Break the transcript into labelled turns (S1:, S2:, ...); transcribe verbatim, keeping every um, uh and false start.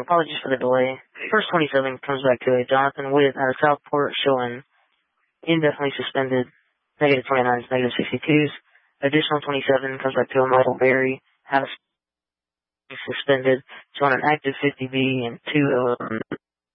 S1: Apologies for the delay. First twenty-seven comes back to a Jonathan Witt out of Southport showing indefinitely suspended, negative twenty-nines, negative sixty-twos. Additional twenty-seven comes back to a Michael Berry out of suspended, showing an active fifty B and two